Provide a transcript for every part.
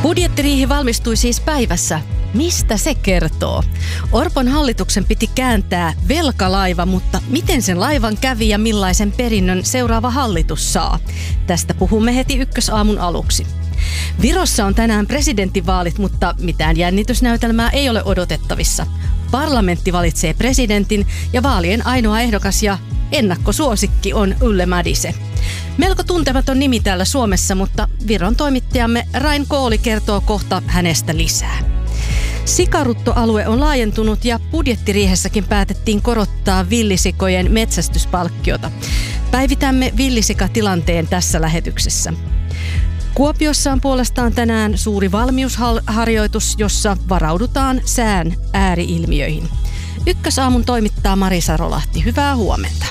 Budjettiriihi valmistui siis päivässä. Mistä se kertoo? Orpon hallituksen piti kääntää velkalaiva, mutta miten sen laivan kävi ja millaisen perinnön seuraava hallitus saa? Tästä puhumme heti ykkösaamun aluksi. Virossa on tänään presidentinvaalit, mutta mitään jännitysnäytelmää ei ole odotettavissa. Parlamentti valitsee presidentin ja vaalien ainoa ehdokas ja ennakkosuosikki on Yle Madise. Melko tuntematon nimi täällä Suomessa, mutta Viron toimittajamme Rain Kooli kertoo kohta hänestä lisää. Sikaruttoalue on laajentunut ja budjettiriihessäkin päätettiin korottaa villisikojen metsästyspalkkiota. Päivitämme villisikatilanteen tässä lähetyksessä. Kuopiossa on puolestaan tänään suuri valmiusharjoitus, jossa varaudutaan sään ääriilmiöihin. Ykkösaamun toimittaa Marisa Rolahti. Hyvää huomenta.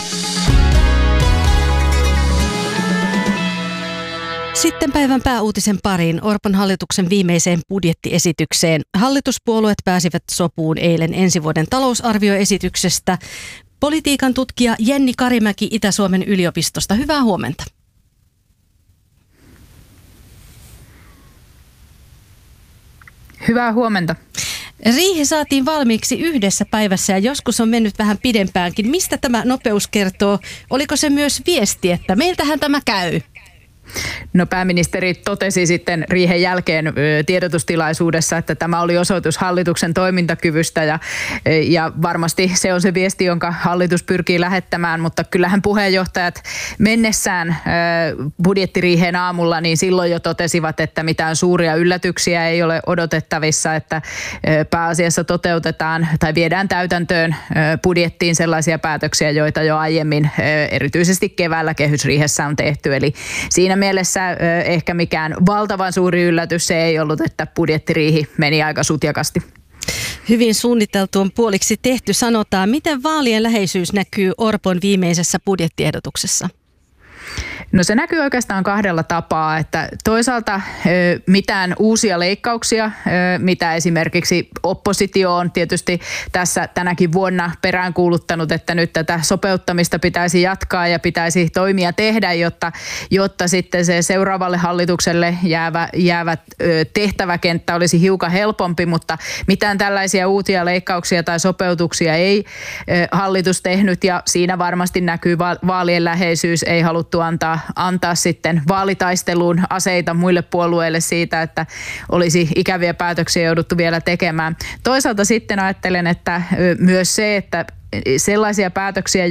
Sitten päivän pääuutisen pariin, Orpon hallituksen viimeiseen budjettiesitykseen. Hallituspuolueet pääsivät sopuun eilen ensi vuoden talousarvioesityksestä. Politiikan tutkija Jenni Karimäki Itä-Suomen yliopistosta. Hyvää huomenta. Hyvää huomenta. Riihi saatiin valmiiksi yhdessä päivässä ja joskus on mennyt vähän pidempäänkin. Mistä tämä nopeus kertoo? Oliko se myös viesti, että meiltähän tämä käy? No, pääministeri totesi sitten riihen jälkeen tiedotustilaisuudessa, että tämä oli osoitus hallituksen toimintakyvystä ja varmasti se on se viesti, jonka hallitus pyrkii lähettämään, mutta kyllähän puheenjohtajat mennessään budjettiriiheen aamulla niin silloin jo totesivat, että mitään suuria yllätyksiä ei ole odotettavissa, että pääasiassa toteutetaan tai viedään täytäntöön budjettiin sellaisia päätöksiä, joita jo aiemmin erityisesti keväällä kehysriihessä on tehty, eli siinä mielessä ehkä mikään valtavan suuri yllätys se ei ollut, että budjettiriihi meni aika sutjakasti. Hyvin suunniteltu on puoliksi tehty, sanotaan. Miten vaalien läheisyys näkyy Orpon viimeisessä budjettiehdotuksessa? No, se näkyy oikeastaan kahdella tapaa, että toisaalta mitään uusia leikkauksia, mitä esimerkiksi oppositio on tietysti tässä tänäkin vuonna peräänkuuluttanut, että nyt tätä sopeuttamista pitäisi jatkaa ja pitäisi toimia tehdä, jotta sitten se seuraavalle hallitukselle jäävä tehtäväkenttä olisi hiukan helpompi, mutta mitään tällaisia uusia leikkauksia tai sopeutuksia ei hallitus tehnyt ja siinä varmasti näkyy vaalien läheisyys, ei haluttu antaa sitten vaalitaisteluun aseita muille puolueille siitä, että olisi ikäviä päätöksiä jouduttu vielä tekemään. Toisaalta sitten ajattelen, että myös se, että sellaisia päätöksiä,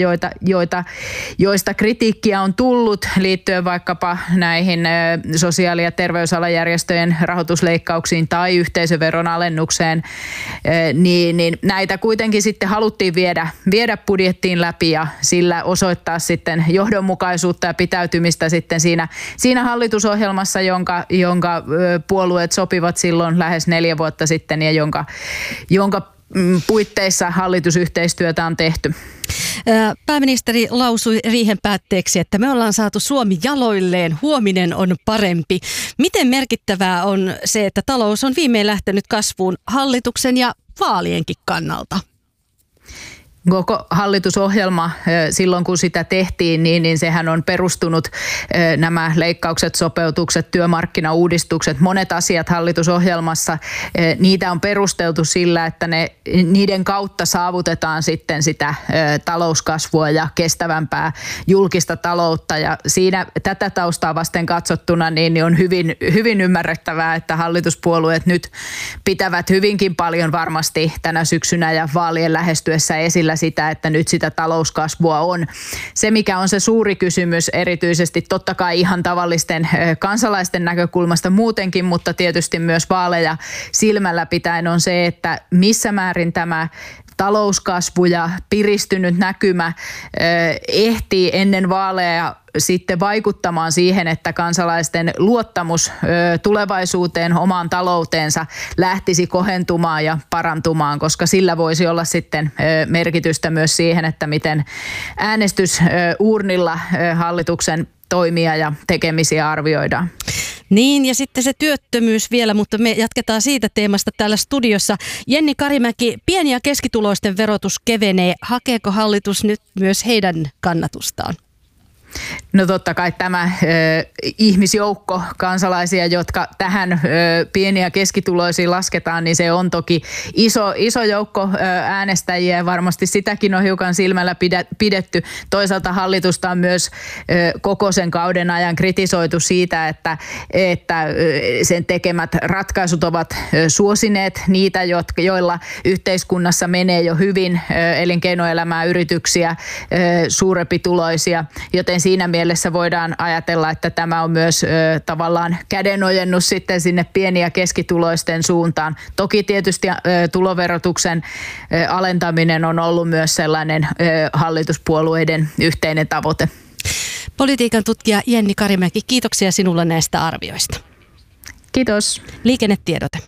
joista kritiikkiä on tullut liittyen vaikkapa näihin sosiaali- ja terveysalajärjestöjen rahoitusleikkauksiin tai yhteisöveron alennukseen, niin näitä kuitenkin sitten haluttiin viedä budjettiin läpi ja sillä osoittaa sitten johdonmukaisuutta ja pitäytymistä sitten siinä hallitusohjelmassa, jonka puolueet sopivat silloin lähes 4 vuotta sitten ja jonka puitteissa hallitusyhteistyötä on tehty. Pääministeri lausui riihen päätteeksi, että me ollaan saatu Suomi jaloilleen, huominen on parempi. Miten merkittävää on se, että talous on viimein lähtenyt kasvuun hallituksen ja vaalienkin kannalta? Koko hallitusohjelma silloin, kun sitä tehtiin, niin sehän on perustunut nämä leikkaukset, sopeutukset, työmarkkinauudistukset, monet asiat hallitusohjelmassa. Niitä on perusteltu sillä, että niiden kautta saavutetaan sitten sitä talouskasvua ja kestävämpää julkista taloutta. Ja siinä tätä taustaa vasten katsottuna niin on hyvin ymmärrettävää, että hallituspuolueet nyt pitävät hyvinkin paljon varmasti tänä syksynä ja vaalien lähestyessä esillä sitä, että nyt sitä talouskasvua on. Se, mikä on se suuri kysymys erityisesti totta kai ihan tavallisten kansalaisten näkökulmasta muutenkin, mutta tietysti myös vaaleja silmällä pitäen on se, että missä määrin tämä talouskasvu ja piristynyt näkymä ehtii ennen vaaleja sitten vaikuttamaan siihen, että kansalaisten luottamus tulevaisuuteen, omaan talouteensa lähtisi kohentumaan ja parantumaan, koska sillä voisi olla sitten merkitystä myös siihen, että miten äänestysuurnilla hallituksen toimia ja tekemisiä arvioidaan. Niin, ja sitten se työttömyys vielä, mutta me jatketaan siitä teemasta täällä studiossa. Jenni Karimäki, pieni- ja keskituloisten verotus kevenee. Hakeeko hallitus nyt myös heidän kannatustaan? No totta kai tämä ihmisjoukko kansalaisia, jotka tähän pieni- ja keskituloisiin lasketaan, niin se on toki iso joukko äänestäjiä ja varmasti sitäkin on hiukan silmällä pidetty. Toisaalta hallitusta on myös koko sen kauden ajan kritisoitu siitä, että sen tekemät ratkaisut ovat suosineet niitä, joilla yhteiskunnassa menee jo hyvin, elinkeinoelämää, yrityksiä, suurempituloisia, joten siinä mielessä voidaan ajatella, että tämä on myös tavallaan kädenojennus sitten sinne pieni- ja keskituloisten suuntaan. Toki tietysti tuloverotuksen alentaminen on ollut myös sellainen hallituspuolueiden yhteinen tavoite. Politiikan tutkija Jenni Karimäki, kiitoksia sinulle näistä arvioista. Kiitos. Liikennetiedote.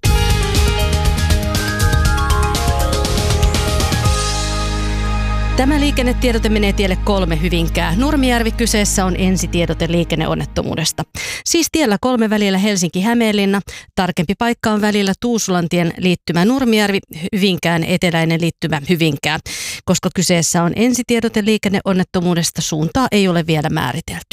Tämä liikennetiedote menee tielle 3 Hyvinkää. Nurmijärvi kyseessä on ensitiedote liikenneonnettomuudesta. Siis tiellä 3 välillä Helsinki-Hämeenlinna. Tarkempi paikka on välillä Tuusulantien liittymä Nurmijärvi, Hyvinkään eteläinen liittymä Hyvinkää. Koska kyseessä on ensitiedote liikenneonnettomuudesta, suuntaa ei ole vielä määritelty.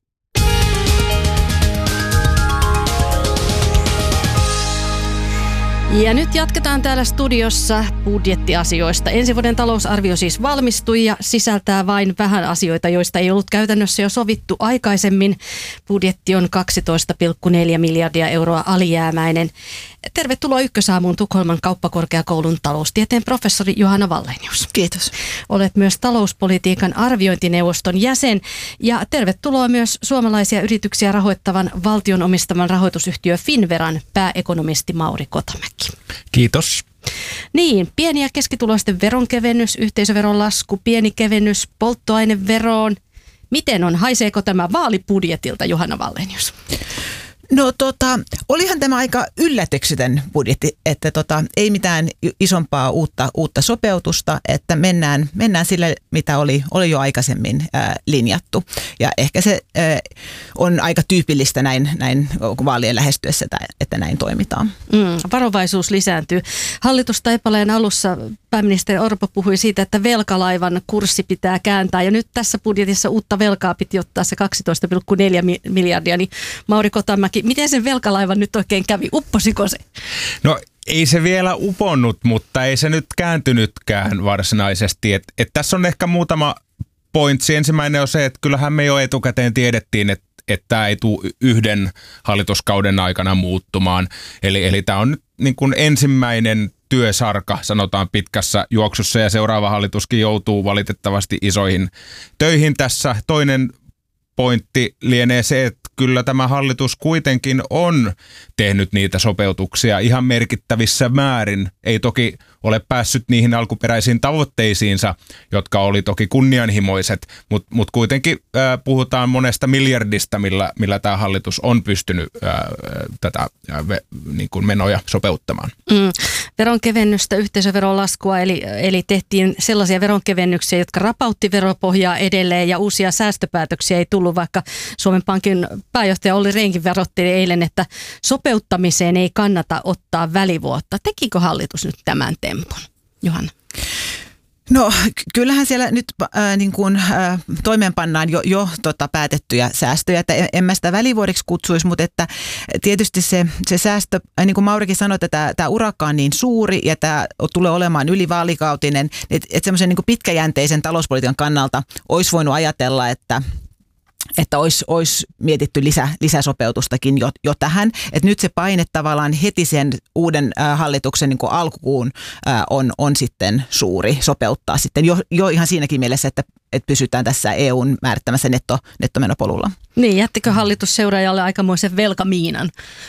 Ja nyt jatketaan täällä studiossa budjettiasioista. Ensi vuoden talousarvio siis valmistui ja sisältää vain vähän asioita, joista ei ollut käytännössä jo sovittu aikaisemmin. Budjetti on 12,4 miljardia euroa alijäämäinen. Tervetuloa Ykkösaamuun Tukholman kauppakorkeakoulun taloustieteen professori Johanna Wallenius. Kiitos. Olet myös talouspolitiikan arviointineuvoston jäsen ja tervetuloa myös suomalaisia yrityksiä rahoittavan valtion omistaman rahoitusyhtiö Finnveran pääekonomisti Mauri Kotamäki. Kiitos. Niin, pieni- ja keskituloisten veronkevennys, yhteisöveron lasku, pieni kevennys polttoaineveroon. Miten on? Haiseeko tämä vaalibudjetilta, Johanna Wallenius? No olihan tämä aika yllätyksetön budjetti, että ei mitään isompaa uutta sopeutusta, että mennään sillä, mitä oli jo aikaisemmin linjattu. Ja ehkä se on aika tyypillistä näin vaalien lähestyessä, että näin toimitaan. Varovaisuus lisääntyy. Hallitustaipaleen alussa pääministeri Orpo puhui siitä, että velkalaivan kurssi pitää kääntää. Ja nyt tässä budjetissa uutta velkaa piti ottaa se 12,4 miljardia. Niin Mauri Kotamäki, miten sen velkalaivan nyt oikein kävi? Upposiko se? No ei se vielä uponnut, mutta ei se nyt kääntynytkään varsinaisesti. Et tässä on ehkä muutama pointsi. Ensimmäinen on se, että kyllähän me jo etukäteen tiedettiin, että tämä ei tule yhden hallituskauden aikana muuttumaan. Eli tämä on nyt niin kuin ensimmäinen työsarka, sanotaan pitkässä juoksussa, ja seuraava hallituskin joutuu valitettavasti isoihin töihin tässä. Toinen pointti lienee se, että kyllä tämä hallitus kuitenkin on tehnyt niitä sopeutuksia ihan merkittävissä määrin. Ei toki ole päässyt niihin alkuperäisiin tavoitteisiinsa, jotka oli toki kunnianhimoiset, mutta kuitenkin puhutaan monesta miljardista, millä tämä hallitus on pystynyt tätä niin kuin menoja sopeuttamaan. Veronkevennystä, yhteisöveron laskua, eli tehtiin sellaisia veronkevennyksiä, jotka rapautti veropohjaa edelleen ja uusia säästöpäätöksiä ei tullut, vaikka Suomen Pankin pääjohtaja Olli Rehnkin varoitteli eilen, että sopeuttamiseen ei kannata ottaa välivuotta. Tekikö hallitus nyt tämän tempun, Johanna? No kyllähän siellä nyt toimeenpannaan jo päätettyjä säästöjä, että en mä sitä välivuodiksi kutsuisi, mutta että tietysti se säästö, niin kuin Maurikin sanoi, että tämä urakka on niin suuri ja tämä tulee olemaan ylivaalikautinen, että semmoisen niin kuin pitkäjänteisen talouspolitiikan kannalta olisi voinut ajatella, että olisi mietitty lisäsopeutustakin jo tähän. Että nyt se paine tavallaan heti sen uuden hallituksen niin kuin alkuun on sitten suuri sopeuttaa sitten jo ihan siinäkin mielessä, että pysytään tässä EUn määrittämässä nettomenopolulla. Niin, jättikö hallitus seuraajalle aikamoisen velkamiinan?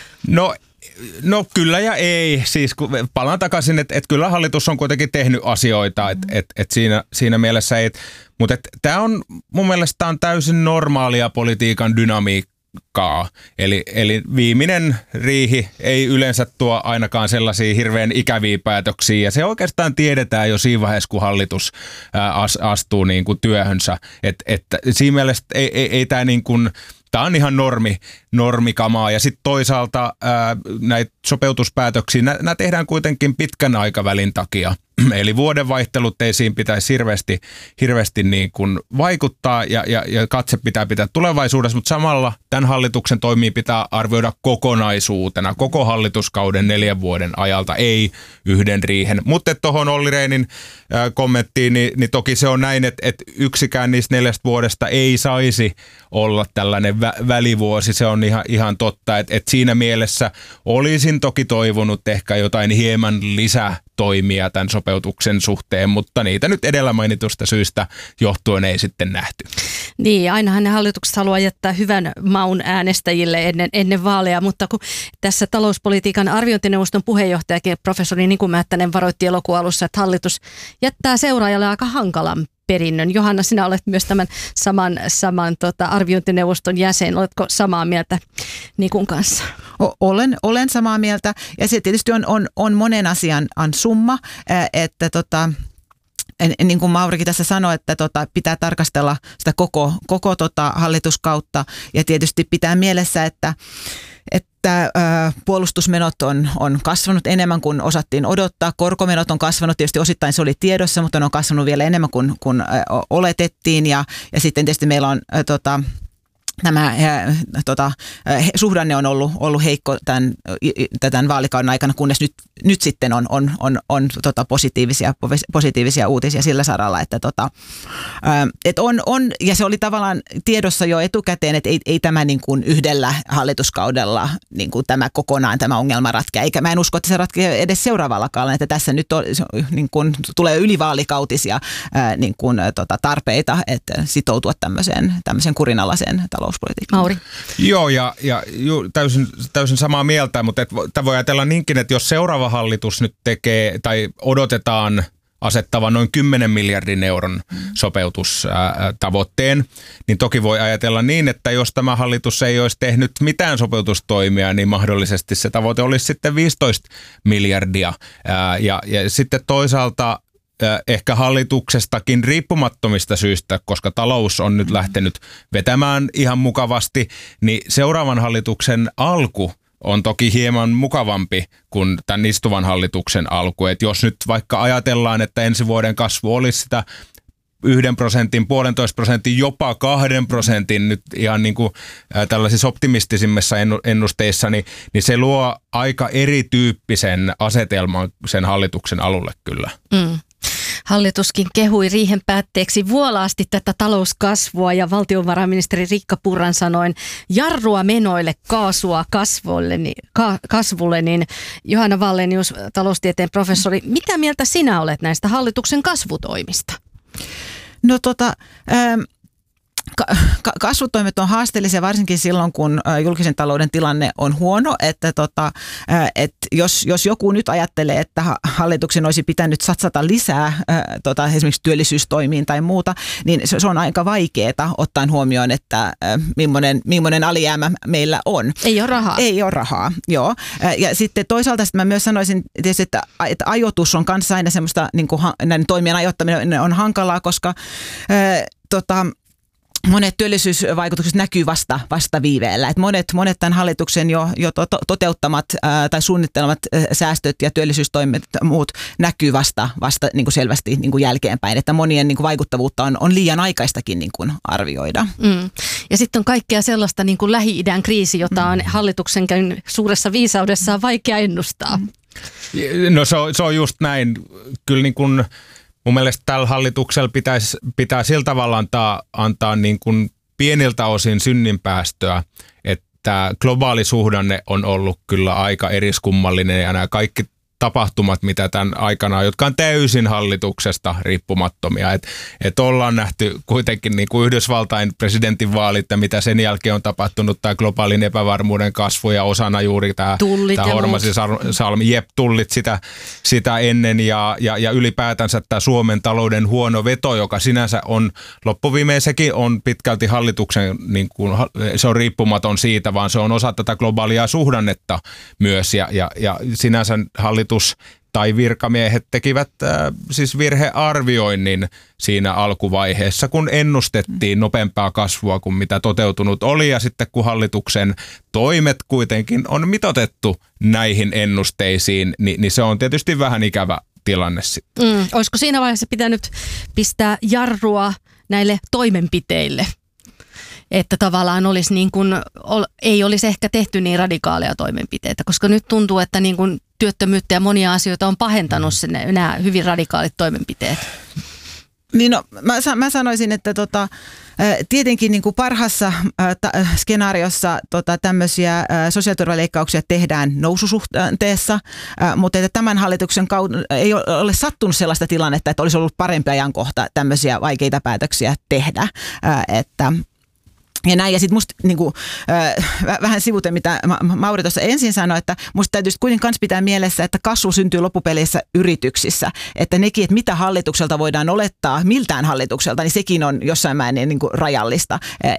No kyllä ja ei. Siis kun palaan takaisin, että kyllä hallitus on kuitenkin tehnyt asioita, että siinä mielessä ei. Mutta tämä on mun mielestä on täysin normaalia politiikan dynamiikkaa. Eli viimeinen riihi ei yleensä tuo ainakaan sellaisia hirveän ikäviä päätöksiä. Ja se oikeastaan tiedetään jo siinä vaiheessa, kun hallitus astuu niin kuin työhönsä. Että siinä mielessä ei tämä niin kuin... Tämä on ihan normikamaa ja sitten toisaalta näitä sopeutuspäätöksiä, nämä tehdään kuitenkin pitkän aikavälin takia. Eli vuodenvaihtelut ei siinä pitäisi hirveästi niin kuin vaikuttaa ja katse pitää tulevaisuudessa, mutta samalla tämän hallituksen toimia pitää arvioida kokonaisuutena koko hallituskauden 4 vuoden ajalta, ei yhden riihen. Mutta tuohon Olli Rehnin kommenttiin, niin toki se on näin, että yksikään niistä 4 vuodesta ei saisi olla tällainen välivuosi. Se on ihan totta, että siinä mielessä olisin toki toivonut ehkä jotain hieman lisätoimia tämän sopeutuksen suhteen, mutta niitä nyt edellä mainitusta syystä johtuen ei sitten nähty. Niin, ainahan ne hallitukset haluaa jättää hyvän maun äänestäjille ennen vaaleja, mutta kun tässä talouspolitiikan arviointineuvoston puheenjohtajakin professori Niku Määttänen varoitti elokuun alussa, että hallitus jättää seuraajalle aika hankalan perinnön. Johanna, sinä olet myös tämän saman arviointineuvoston jäsen. Oletko samaa mieltä Nikun kanssa? Olen samaa mieltä ja se tietysti on monen asian summa, että niin kuin Maurikin tässä sanoi, että pitää tarkastella sitä koko hallituskautta ja tietysti pitää mielessä, että puolustusmenot on kasvanut enemmän kuin osattiin odottaa. Korkomenot on kasvanut, tietysti osittain se oli tiedossa, mutta ne on kasvanut vielä enemmän kuin oletettiin ja sitten tietysti meillä on nämä suhdanne on ollut heikko tämän vaalikauden aikana, kunnes nyt sitten on positiivisia uutisia sillä saralla, että on ja se oli tavallaan tiedossa jo etukäteen, että ei tämä niin kuin yhdellä hallituskaudella niin kuin tämä ongelma ratkea, eikä mä en usko, että se ratkeaa edes seuraavalla kaudella, että tässä nyt niin kuin tulee ylivaalikautisia niin kuin tarpeita, että sitoutua tämmöiseen kurinalaiseen talouspolitiikkaan. Mauri. Joo, ja täysin samaa mieltä, mutta tämä voi ajatella niinkin, että jos seuraava hallitus nyt tekee tai odotetaan asettavan noin 10 miljardin euron sopeutustavoitteen, niin toki voi ajatella niin, että jos tämä hallitus ei olisi tehnyt mitään sopeutustoimia, niin mahdollisesti se tavoite olisi sitten 15 miljardia. Ja sitten toisaalta ehkä hallituksestakin riippumattomista syistä, koska talous on nyt lähtenyt vetämään ihan mukavasti, niin seuraavan hallituksen alku on toki hieman mukavampi kuin tämän istuvan hallituksen alku. Et jos nyt vaikka ajatellaan, että ensi vuoden kasvu olisi sitä 1%, 1,5%, jopa 2% nyt ihan niin kuin tällaisissa optimistisimmissa ennusteissa, niin se luo aika erityyppisen asetelman sen hallituksen alulle kyllä. Mm. Hallituskin kehui riihen päätteeksi vuolaasti tätä talouskasvua ja valtiovarainministeri Riikka Purran sanoin jarrua menoille, kaasua kasvulle, niin Johanna Wallenius, taloustieteen professori, mitä mieltä sinä olet näistä hallituksen kasvutoimista? No kasvutoimet on haasteellisia varsinkin silloin, kun julkisen talouden tilanne on huono, että jos joku nyt ajattelee, että hallituksen olisi pitänyt satsata lisää esimerkiksi työllisyystoimiin tai muuta, niin se on aika vaikeaa ottaen huomioon, että millainen alijäämä meillä on. Ei ole rahaa. Ei ole rahaa, joo. Ja sitten toisaalta mä myös sanoisin tietysti, että ajoitus on kanssa aina semmoista, niin kuin näiden toimien ajoittaminen on hankalaa, koska monet työllisyysvaikutukset näkyy vasta viiveellä. Et monet tämän hallituksen jo toteuttamat tai suunnittelemat säästöt ja työllisyystoimet muut näkyy vasta niin kuin selvästi niin kuin jälkeenpäin. Että monien niin kuin vaikuttavuutta on liian aikaistakin niin kuin arvioida. Mm. Ja sitten on kaikkea sellaista niin kuin Lähi-idän kriisi, jota on hallituksen suuressa viisaudessaan vaikea ennustaa. No se on just näin. Kyllä niin kuin mun mielestä tällä hallituksella pitää sillä tavalla antaa niin kuin pieniltä osin synninpäästöä, että globaali suhdanne on ollut kyllä aika eriskummallinen ja nämä kaikki tapahtumat, mitä tämän aikana, jotka on täysin hallituksesta riippumattomia. Et ollaan nähty kuitenkin niin kuin Yhdysvaltain presidentinvaalit ja mitä sen jälkeen on tapahtunut, tämä globaalin epävarmuuden kasvu ja osana juuri tämä Hormasin-Salmi, tullit sitä ennen ja ylipäätänsä tämä Suomen talouden huono veto, joka sinänsä on loppuviimein sekin on pitkälti hallituksen, niin kuin, se on riippumaton siitä, vaan se on osa tätä globaalia suhdannetta myös ja sinänsä hallitus tai virkamiehet tekivät siis virhearvioinnin siinä alkuvaiheessa, kun ennustettiin nopeampaa kasvua kuin mitä toteutunut oli, ja sitten kun hallituksen toimet kuitenkin on mitoitettu näihin ennusteisiin, niin se on tietysti vähän ikävä tilanne sitten. Olisiko siinä vaiheessa pitänyt pistää jarrua näille toimenpiteille? Että tavallaan olisi niin kuin, ei olisi ehkä tehty niin radikaaleja toimenpiteitä, koska nyt tuntuu, että niin kuin työttömyyttä ja monia asioita on pahentanut nämä hyvin radikaalit toimenpiteet. Niin no, mä sanoisin, että tietenkin niin kuin parhaassa skenaariossa tämmöisiä sosiaaliturvaleikkauksia tehdään noususuhteessa, mutta että tämän hallituksen kauden ei ole sattunut sellaista tilannetta, että olisi ollut parempi ajankohta tämmöisiä vaikeita päätöksiä tehdä, ja näin, ja sitten musta niinku, vähän sivuten, mitä Mauri tuossa ensin sanoi, että musta täytyisi kuitenkin myös pitää mielessä, että kasvu syntyy loppupeleissä yrityksissä. Että nekin, että mitä hallitukselta voidaan olettaa, miltään hallitukselta, niin sekin on jossain määrin niinku rajallista.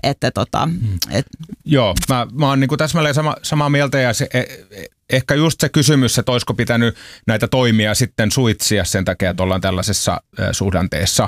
Joo, mä oon niinku täsmälleen samaa mieltä, ja ehkä just se kysymys, että olisiko pitänyt näitä toimia sitten suitsia sen takia, että ollaan tällaisessa suhdanteessa,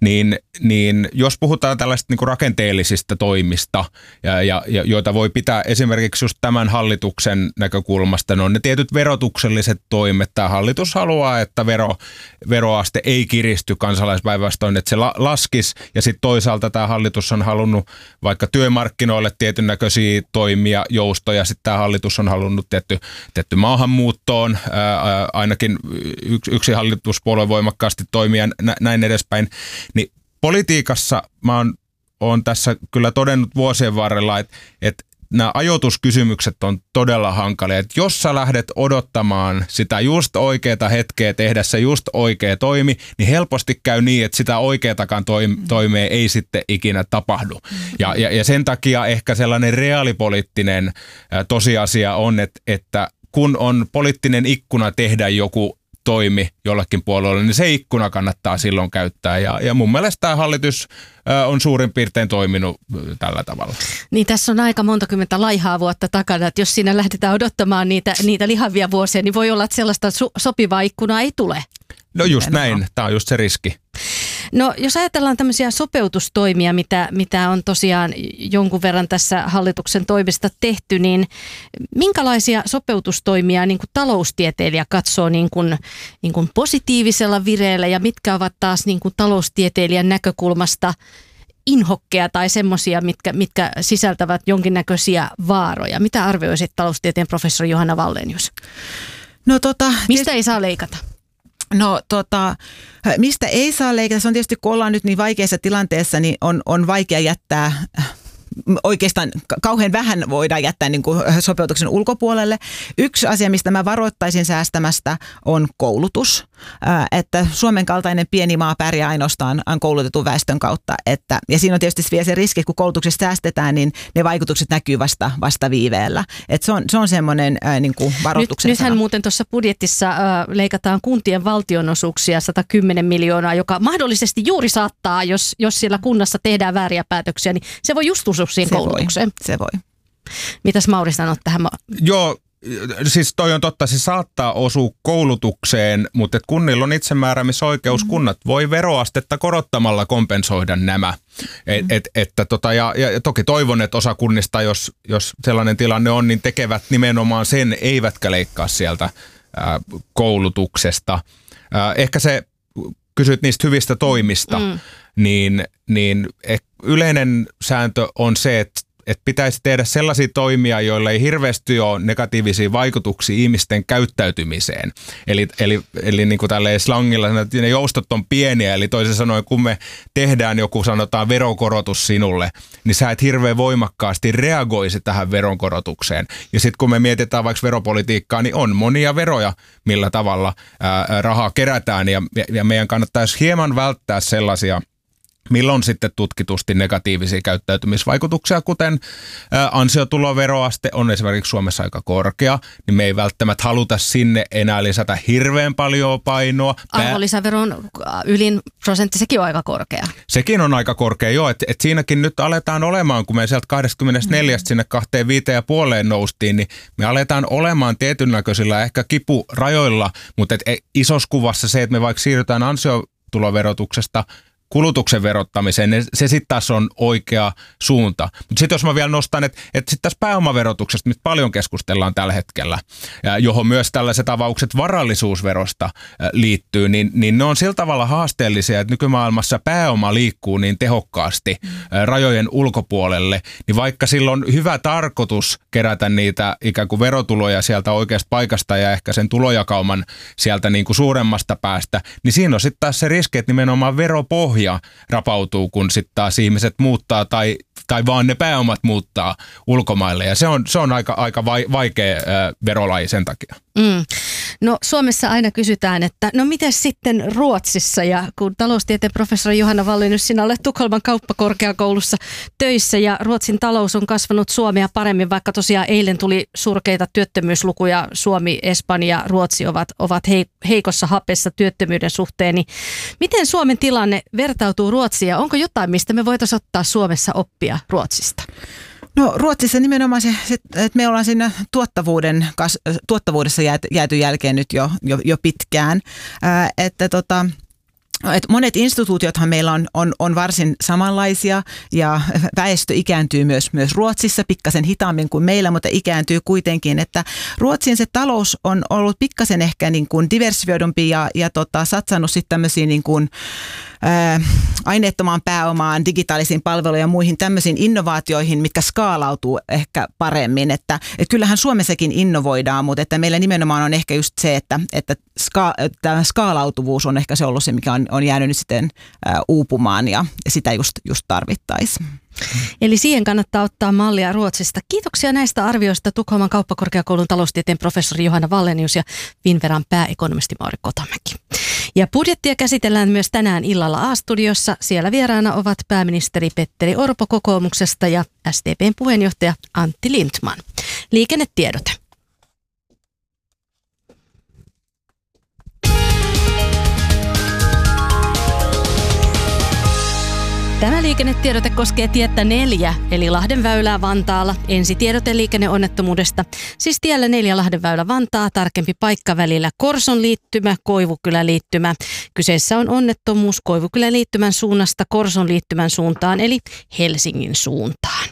niin jos puhutaan tällaisista niinku rakenteellisista toimista, joita voi pitää esimerkiksi just tämän hallituksen näkökulmasta, ne on ne tietyt verotukselliset toimet. Tämä hallitus haluaa, että veroaste ei kiristy kansalaispäinvastoin, että se laskisi, ja sitten toisaalta tämä hallitus on halunnut vaikka työmarkkinoille tietyn näköisiä toimia, joustoja, sitten tämä hallitus on halunnut tietty maahanmuuttoon, ainakin yksi hallituspuolue voimakkaasti toimia näin edespäin, niin politiikassa mä oon tässä kyllä todennut vuosien varrella, että nämä ajoituskysymykset on todella hankalia. Että jos sä lähdet odottamaan sitä just oikeaa hetkeä tehdä se just oikea toimi, niin helposti käy niin, että sitä oikeatakaan toimea ei sitten ikinä tapahdu. Ja sen takia ehkä sellainen reaalipoliittinen tosiasia on, että kun on poliittinen ikkuna tehdä joku toimi jollekin puolueelle, niin se ikkuna kannattaa silloin käyttää. Ja mun mielestä tämä hallitus on suurin piirtein toiminut tällä tavalla. Niin tässä on aika monta kymmentä laihaa vuotta takana, että jos siinä lähdetään odottamaan niitä lihavia vuosia, niin voi olla, että sellaista sopivaa ikkunaa ei tule. No just näin, tämä on just se riski. No jos ajatellaan tämmöisiä sopeutustoimia, mitä on tosiaan jonkun verran tässä hallituksen toimesta tehty, niin minkälaisia sopeutustoimia niin kuin taloustieteilijä katsoo niin kuin positiivisella vireellä, ja mitkä ovat taas niin kuin taloustieteilijän näkökulmasta inhokkeja tai semmoisia, mitkä sisältävät jonkinnäköisiä vaaroja? Mitä arvioisit taloustieteen professori Johanna Wallenius? No, mistä ei saa leikata? No mistä ei saa leikata? Se on tietysti, kun ollaan nyt niin vaikeassa tilanteessa, niin on vaikea jättää, oikeastaan kauhean vähän voidaan jättää niin kuin sopeutuksen ulkopuolelle. Yksi asia, mistä mä varoittaisin säästämästä, on koulutus. Että Suomen kaltainen pieni maa pärjää ainoastaan koulutetun väestön kautta. Ja siinä on tietysti vielä se riski, että kun koulutuksesta säästetään, niin ne vaikutukset näkyy vasta viiveellä. Että se on semmoinen niin kuin varoituksen Nythän muuten tuossa budjetissa leikataan kuntien valtionosuuksia 110 miljoonaa, joka mahdollisesti juuri saattaa, jos siellä kunnassa tehdään vääriä päätöksiä, niin se voi just osua siihen koulutukseen. Se voi. Mitäs Mauri sanot tähän? Joo, siis toi on totta, se saattaa osua koulutukseen, mutta et kunnilla on itsemääräämisoikeus. Kunnat voi veroastetta korottamalla kompensoida nämä. Ja toki toivon, että osa kunnista, jos sellainen tilanne on, niin tekevät nimenomaan sen, eivätkä leikkaa sieltä koulutuksesta. Ehkä se, kysyt niistä hyvistä toimista, niin yleinen sääntö on se, että pitäisi tehdä sellaisia toimia, joilla ei hirveästi ole negatiivisia vaikutuksia ihmisten käyttäytymiseen. Eli niin kuin tälleen slangilla, että ne joustot on pieniä, eli toisin sanoen, kun me tehdään joku, sanotaan, veronkorotus sinulle, niin sä et hirveän voimakkaasti reagoisi tähän veronkorotukseen. Ja sitten kun me mietitään vaikka veropolitiikkaa, niin on monia veroja, millä tavalla rahaa kerätään, ja meidän kannattaisi hieman välttää sellaisia milloin sitten tutkitusti negatiivisia käyttäytymisvaikutuksia, kuten ansiotuloveroaste on esimerkiksi Suomessa aika korkea, niin me ei välttämättä haluta sinne enää lisätä hirveän paljon painoa. Arvonlisäveron ylin prosentti, sekin on aika korkea. Sekin on aika korkea, joo, että siinäkin nyt aletaan olemaan, kun me sieltä 24 sinne 25,5 noustiin, niin me aletaan olemaan tietynnäköisillä ehkä kipurajoilla, mutta isossa kuvassa se, että me vaikka siirrytään ansiotuloverotuksesta kulutuksen verottamiseen, niin se sitten taas on oikea suunta. Mutta sitten jos mä vielä nostan, että sitten tässä pääomaverotuksesta, mistä paljon keskustellaan tällä hetkellä, ja johon myös tällaiset avaukset varallisuusverosta liittyy, niin ne on sillä tavalla haasteellisia, että nykymaailmassa pääoma liikkuu niin tehokkaasti rajojen ulkopuolelle, niin vaikka sillä on hyvä tarkoitus kerätä niitä ikään kuin verotuloja sieltä oikeasta paikasta ja ehkä sen tulojakauman sieltä niin kuin suuremmasta päästä, niin siinä on sitten taas se riski, että nimenomaan veropohja rapautuu, kun sitten taas ihmiset muuttaa tai vaan ne pääomat muuttaa ulkomaille. Ja se on aika vaikea verolaji sen takia. No Suomessa aina kysytään, että no miten sitten Ruotsissa, ja kun taloustieteen professori Johanna Wallenius, sinä olet Tukholman kauppakorkeakoulussa töissä ja Ruotsin talous on kasvanut Suomea paremmin, vaikka tosiaan eilen tuli surkeita työttömyyslukuja, Suomi, Espanja, Ruotsi ovat heikossa hapessa työttömyyden suhteen, niin miten Suomen tilanne vertautuu Ruotsiin ja onko jotain, mistä me voitaisiin ottaa Suomessa oppia Ruotsista? No Ruotsissa nimenomaan se, että me ollaan siinä tuottavuudessa jääty jälkeen nyt jo pitkään, että monet instituutiothan meillä on varsin samanlaisia ja väestö ikääntyy myös Ruotsissa pikkasen hitaammin kuin meillä, mutta ikääntyy kuitenkin, että Ruotsin se talous on ollut pikkasen ehkä niin kuin diversifioidumpi ja satsannut sitten tämmöisiin niin kuin aineettomaan pääomaan, digitaalisiin palveluihin ja muihin tämmöisiin innovaatioihin, mitkä skaalautuu ehkä paremmin. Että kyllähän Suomessakin innovoidaan, mutta että meillä nimenomaan on ehkä just se, että tämä skaalautuvuus on ehkä se ollut se, mikä on jäänyt nyt sitten uupumaan ja sitä just tarvittaisiin. Eli siihen kannattaa ottaa mallia Ruotsista. Kiitoksia näistä arvioista Tukholman kauppakorkeakoulun taloustieteen professori Johanna Wallenius ja Finnveran pääekonomisti Mauri Kotamäki. Ja budjettia käsitellään myös tänään illalla A-studiossa. Siellä vieraana ovat pääministeri Petteri Orpo kokoomuksesta ja SDP:n puheenjohtaja Antti Lindtman. Liikennetiedote. Tämä liikennetiedote koskee tietä 4, eli Lahdenväylää Vantaalla. Ensitiedote liikenneonnettomuudesta. Siis tiellä 4 Lahdenväylä Vantaa, tarkempi paikka välillä Korson liittymä, Koivukylän liittymä. Kyseessä on onnettomuus Koivukylän liittymän suunnasta Korson liittymän suuntaan, eli Helsingin suuntaan.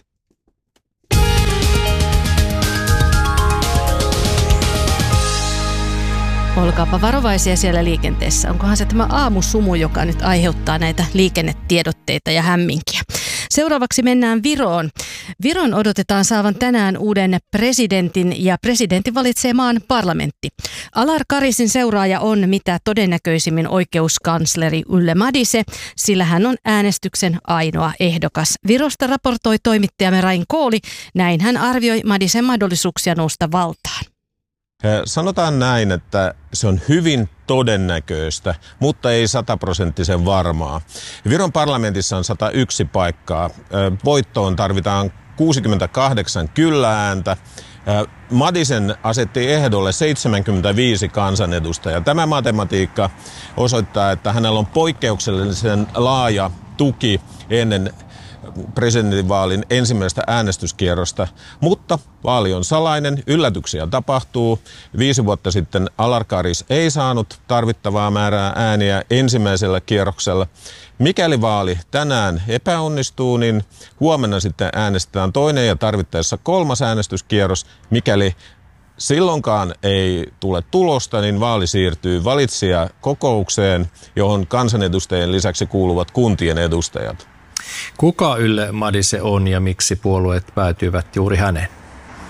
Olkaapa varovaisia siellä liikenteessä. Onkohan se tämä aamusumu, joka nyt aiheuttaa näitä liikennetiedotteita ja hämminkiä. Seuraavaksi mennään Viroon. Viron odotetaan saavan tänään uuden presidentin ja presidentti valitsee maan parlamentti. Alar Karisin seuraaja on mitä todennäköisimmin oikeuskansleri Ülle Madise, sillä hän on äänestyksen ainoa ehdokas. Virosta raportoi toimittajamme Rain Kooli. Näin hän arvioi Madisen mahdollisuuksia nousta valtaan. Sanotaan näin, että se on hyvin todennäköistä, mutta ei 100% varmaa. Viron parlamentissa on 101 paikkaa. Voittoon tarvitaan 68 kyllä-ääntä. Madisen asetti ehdolle 75 kansanedustajaa. Tämä matematiikka osoittaa, että hänellä on poikkeuksellisen laaja tuki ennen presidentinvaalin ensimmäistä äänestyskierrosta, mutta vaali on salainen, yllätyksiä tapahtuu. 5 vuotta sitten Alar Karis ei saanut tarvittavaa määrää ääniä ensimmäisellä kierroksella. Mikäli vaali tänään epäonnistuu, niin huomenna sitten äänestetään toinen ja tarvittaessa 3. äänestyskierros. Mikäli silloinkaan ei tule tulosta, niin vaali siirtyy valitsijakokoukseen, johon kansanedustajien lisäksi kuuluvat kuntien edustajat. Kuka Ülle Madise on ja miksi puolueet päätyivät juuri häneen?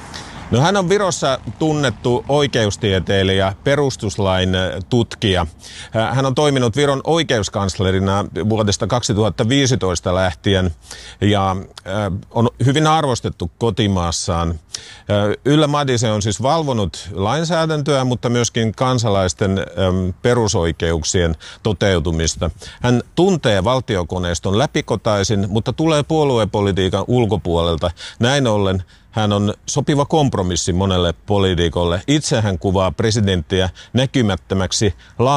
No, hän on Virossa tunnettu oikeustieteilijä, perustuslain tutkija. Hän on toiminut Viron oikeuskanslerina vuodesta 2015 lähtien ja on hyvin arvostettu kotimaassaan. Yllä Madise on siis valvonut lainsäädäntöä, mutta myöskin kansalaisten perusoikeuksien toteutumista. Hän tuntee valtiokoneiston läpikotaisin, mutta tulee puoluepolitiikan ulkopuolelta. Näin ollen hän on sopiva kompromissi monelle poliitikolle. Itse hän kuvaa presidenttiä näkymättömäksi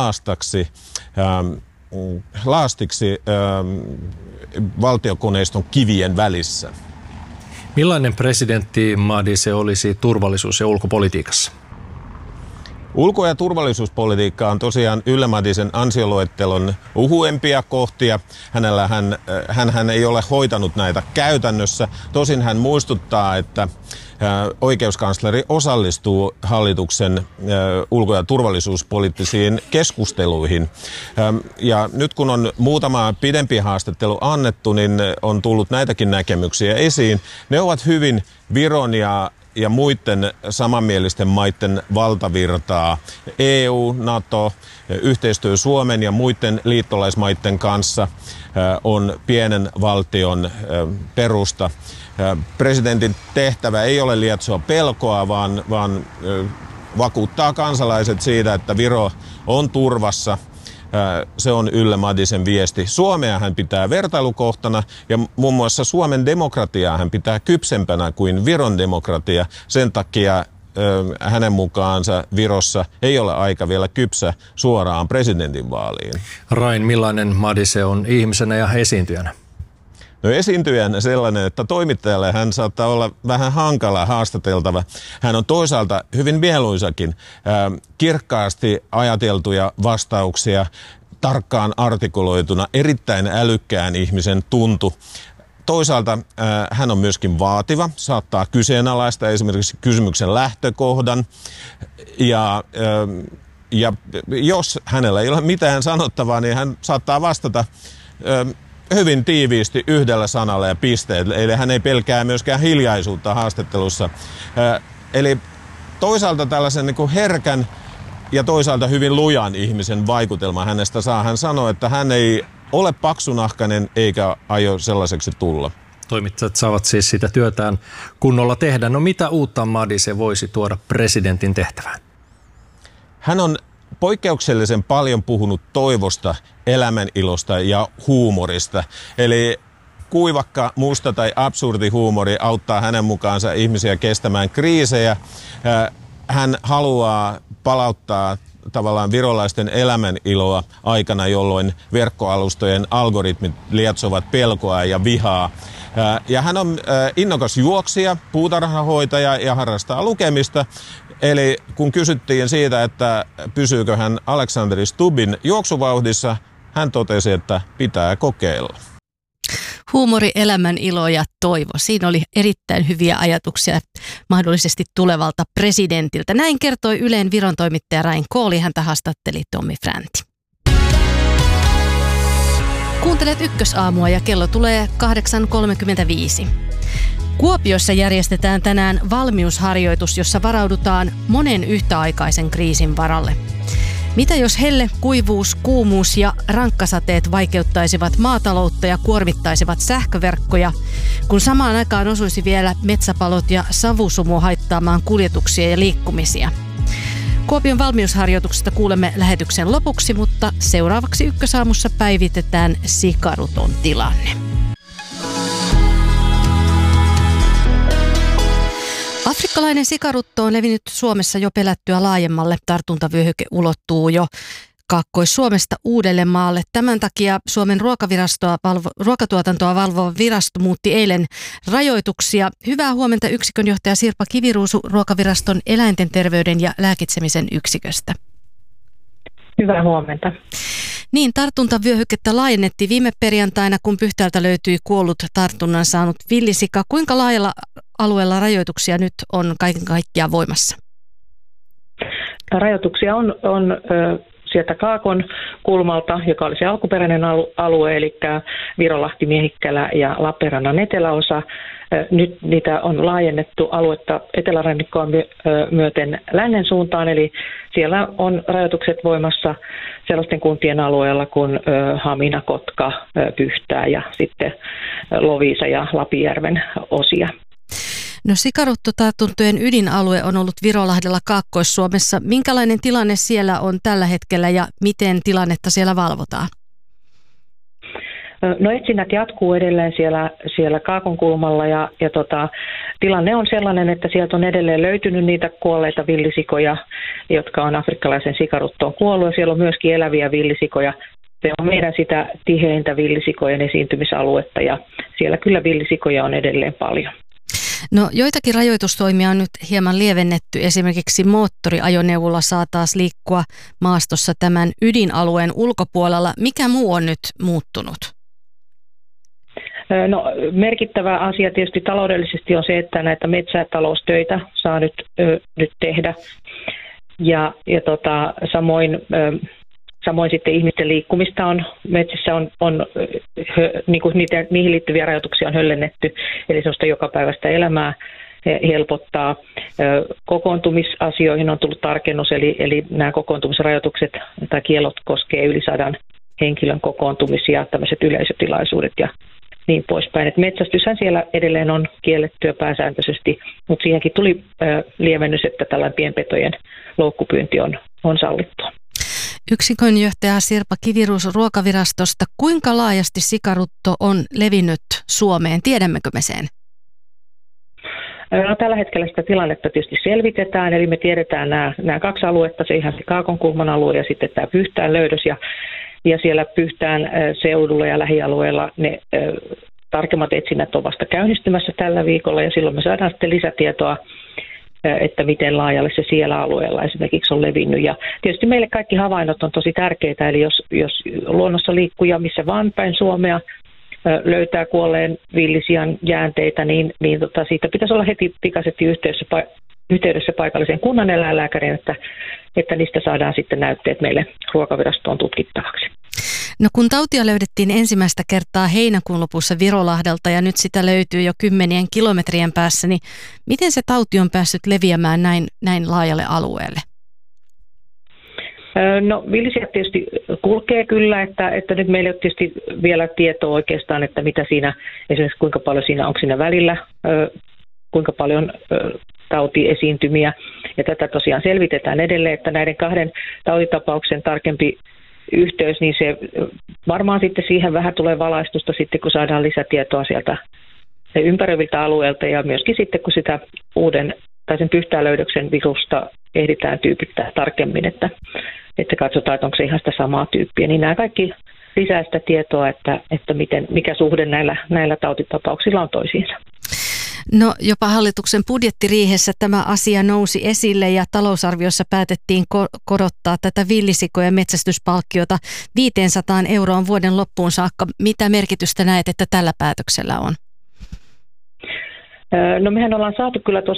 laastiksi valtiokoneiston kivien välissä. Millainen presidentti Madise olisi turvallisuus- ja ulkopolitiikassa? Ulko- ja turvallisuuspolitiikka on tosiaan Yllä Madisen ansioluettelon uhuempia kohtia. Hän ei ole hoitanut näitä käytännössä. Tosin hän muistuttaa, että oikeuskansleri osallistuu hallituksen ulko- ja turvallisuuspoliittisiin keskusteluihin. Ja nyt kun on muutama pidempi haastattelu annettu, niin on tullut näitäkin näkemyksiä esiin. Ne ovat hyvin Viron ja muiden samanmielisten maiden valtavirtaa. EU, NATO, yhteistyö Suomen ja muiden liittolaismaiden kanssa on pienen valtion perusta. Presidentin tehtävä ei ole lietsoa pelkoa, vaan vakuuttaa kansalaiset siitä, että Viro on turvassa. Se on Yllä Madisen viesti. Suomea hän pitää vertailukohtana ja muun muassa Suomen demokratiaa hän pitää kypsempänä kuin Viron demokratia. Sen takia hänen mukaansa Virossa ei ole aika vielä kypsä suoraan presidentinvaaliin. Rain, millainen Madise on ihmisenä ja esiintyjänä? No, esiintyjänä sellainen, että toimittajalle hän saattaa olla vähän hankala haastateltava. Hän on toisaalta hyvin mieluisakin, kirkkaasti ajateltuja vastauksia, tarkkaan artikuloituna, erittäin älykkään ihmisen tuntu. Toisaalta hän on myöskin vaativa, saattaa kyseenalaista esimerkiksi kysymyksen lähtökohdan ja jos hänellä ei ole mitään sanottavaa, niin hän saattaa vastata hyvin tiiviisti yhdellä sanalla ja pisteet. Eli hän ei pelkää myöskään hiljaisuutta haastattelussa. Eli toisaalta tällaisen niin kuin herkän ja toisaalta hyvin lujan ihmisen vaikutelma hänestä saa. Hän sanoo, että hän ei ole paksunahkainen eikä aio sellaiseksi tulla. Toimittajat saavat siis sitä työtään kunnolla tehdä. No, mitä uutta Madise voisi tuoda presidentin tehtävään? Hän on poikkeuksellisen paljon puhunut toivosta, elämänilosta ja huumorista. Eli kuivakka, musta tai absurdi huumori auttaa hänen mukaansa ihmisiä kestämään kriisejä. Hän haluaa palauttaa tavallaan virolaisten elämäniloa aikana, jolloin verkkoalustojen algoritmit lietsovat pelkoa ja vihaa. Ja hän on innokas juoksija, puutarhahoitaja ja harrastaa lukemista. Eli kun kysyttiin siitä, että pysyykö hän Alexander Stubbin juoksuvauhdissa, hän totesi, että pitää kokeilla. Huumori, elämän ilo ja toivo. Siinä oli erittäin hyviä ajatuksia mahdollisesti tulevalta presidentiltä. Näin kertoi Ylen Viron toimittaja Rain Kooli. Häntä haastatteli Tommi Fränti. Kuuntelet Ykkösaamua ja kello tulee 8.35. Kuopiossa järjestetään tänään valmiusharjoitus, jossa varaudutaan monen yhtäaikaisen kriisin varalle. Mitä jos helle, kuivuus, kuumuus ja rankkasateet vaikeuttaisivat maataloutta ja kuormittaisivat sähköverkkoja, kun samaan aikaan osuisi vielä metsäpalot ja savusumu haittaamaan kuljetuksia ja liikkumisia? Kuopion valmiusharjoituksesta kuulemme lähetyksen lopuksi, mutta seuraavaksi Ykkösaamussa päivitetään sikaruton tilanne. Afrikkalainen sikarutto on levinnyt Suomessa jo pelättyä laajemmalle. Tartuntavyöhyke ulottuu jo Kaakkois-Suomesta Uudellemaalle. Tämän takia Suomen ruokatuotantoa valvova virasto muutti eilen rajoituksia. Hyvää huomenta yksikönjohtaja Sirpa Kiviruusu Ruokaviraston eläinten terveyden ja lääkitsemisen yksiköstä. Hyvää huomenta. Niin, tartuntavyöhykettä laajennettiin viime perjantaina, kun Pyhtäältä löytyi kuollut tartunnan saanut villisika. Kuinka laajalla alueella rajoituksia nyt on kaiken kaikkiaan voimassa? Rajoituksia on sieltä Kaakon kulmalta, joka oli se alkuperäinen alue, eli Virolahti, Miehikkälä ja Lappeenrannan eteläosa. Nyt niitä on laajennettu aluetta etelärannikkoa myöten lännen suuntaan, eli siellä on rajoitukset voimassa sellaisten kuntien alueella kuin Hamina, Kotka, Pyhtää ja sitten Loviisa ja Lapinjärven osia. No sikaruttotartuntojen ydinalue on ollut Virolahdella Kaakkois-Suomessa. Minkälainen tilanne siellä on tällä hetkellä ja miten tilannetta siellä valvotaan? No etsinnät jatkuu edelleen siellä Kaakonkulmalla ja tilanne on sellainen, että sieltä on edelleen löytynyt niitä kuolleita villisikoja, jotka on afrikkalaisen sikaruttoon kuollut, ja siellä on myöskin eläviä villisikoja. Se on meidän sitä tiheintä villisikojen esiintymisaluetta ja siellä kyllä villisikoja on edelleen paljon. No joitakin rajoitustoimia on nyt hieman lievennetty. Esimerkiksi moottoriajoneuvolla saa taas liikkua maastossa tämän ydinalueen ulkopuolella. Mikä muu on nyt muuttunut? No merkittävä asia tietysti taloudellisesti on se, että näitä metsätaloustöitä saa nyt tehdä ja samoin sitten ihmisten liikkumista on metsissä on niin kuin niihin liittyviä rajoituksia on höllennetty, eli sellaista jokapäiväistä elämää helpottaa. Kokoontumisasioihin on tullut tarkennus, eli nämä kokoontumisrajoitukset tai kiellot koskee yli 100 henkilön kokoontumisia, tämmöiset yleisötilaisuudet ja niin poispäin. Et metsästyshän siellä edelleen on kiellettyä pääsääntöisesti, mutta siihenkin tuli lievennys, että tällainen pienpetojen loukkupyynti on sallittua. Yksikönjohtaja Sirpa Kiviruus Ruokavirastosta. Kuinka laajasti sikarutto on levinnyt Suomeen? Tiedämmekö me sen? No, tällä hetkellä sitä tilannetta tietysti selvitetään, eli me tiedetään nämä 2 aluetta, se ihan se Kaakonkulman alue ja sitten tämä Pyhtään löydös ja siellä Pyhtään seudulla ja lähialueella ne tarkemmat etsinnät on vasta käynnistymässä tällä viikolla ja silloin me saadaan sitten lisätietoa, että miten laajalle se siellä alueella esimerkiksi on levinnyt. Ja tietysti meille kaikki havainnot on tosi tärkeitä, eli jos luonnossa liikkuja missä vaan päin Suomea löytää kuolleen villisian jäänteitä, niin siitä pitäisi olla heti pikaisesti yhteydessä paikalliseen kunnaneläinlääkäriin, että niistä saadaan sitten näytteet meille Ruokavirastoon tutkittavaksi. No kun tautia löydettiin ensimmäistä kertaa heinäkuun lopussa Virolahdelta ja nyt sitä löytyy jo 10 kilometrien päässä, niin miten se tauti on päässyt leviämään näin laajalle alueelle? No villisijat tietysti kulkee kyllä, että nyt meillä ei ole tietysti vielä tietoa oikeastaan, että mitä siinä, esimerkiksi kuinka paljon siinä, onko siinä välillä, kuinka paljon tautiesiintymiä. Ja tätä tosiaan selvitetään edelleen, että näiden 2 tautitapauksen tarkempi yhteys, niin se varmaan sitten siihen vähän tulee valaistusta sitten, kun saadaan lisätietoa sieltä ympäröiviltä alueilta ja myöskin sitten, kun sitä sen Pyhtään-löydöksen virusta ehditään tyypittää tarkemmin, että katsotaan, että onko se ihan sitä samaa tyyppiä. Niin nämä kaikki lisää sitä tietoa, että mikä suhde näillä tautitapauksilla on toisiinsa. No jopa hallituksen budjettiriihessä tämä asia nousi esille ja talousarviossa päätettiin korottaa tätä villisikojen metsästyspalkkiota 500 € vuoden loppuun saakka. Mitä merkitystä näet, että tällä päätöksellä on? No mehän ollaan saatu kyllä